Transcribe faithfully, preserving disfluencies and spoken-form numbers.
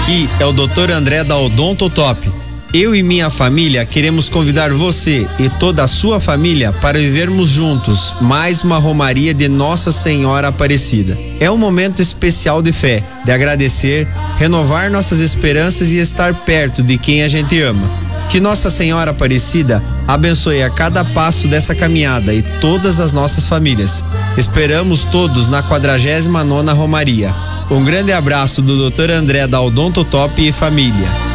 Aqui é o doutor André da Odontotop. Eu e minha família queremos convidar você e toda a sua família para vivermos juntos mais uma romaria de Nossa Senhora Aparecida. É um momento especial de fé, de agradecer, renovar nossas esperanças e estar perto de quem a gente ama. Que Nossa Senhora Aparecida abençoe a cada passo dessa caminhada e todas as nossas famílias. Esperamos todos na quadragésima nona Romaria. Um grande abraço do doutor André da Odontotop e família.